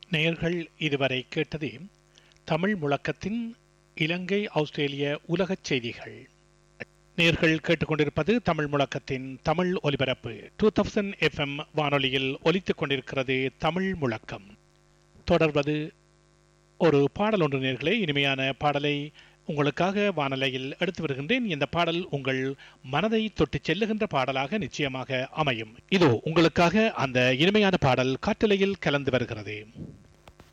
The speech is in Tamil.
நேயர்கள் இதுவரை கேட்டது தமிழ் முழக்கத்தின் இலங்கை ஆஸ்திரேலிய உலகச் செய்திகள். நேயர்கள் கேட்டுக்கொண்டிருப்பது தமிழ் முழக்கத்தின் தமிழ் ஒலிபரப்பு 2000 FM வானொலியில் ஒலித்துக் கொண்டிருக்கிறது. தமிழ் முழக்கம் தொடர்வது ஒரு பாடல் ஒன்று. நேயர்களே, இனிமையான பாடலை உங்களுக்காக வானொலியில் எடுத்து வருகின்றேன். இந்த பாடல் உங்கள் மனதை தொட்டு செல்லுகின்ற பாடலாக நிச்சயமாக அமையும். இதோ உங்களுக்காக அந்த இனிமையான பாடல் காற்றலையில் கலந்து வருகிறது.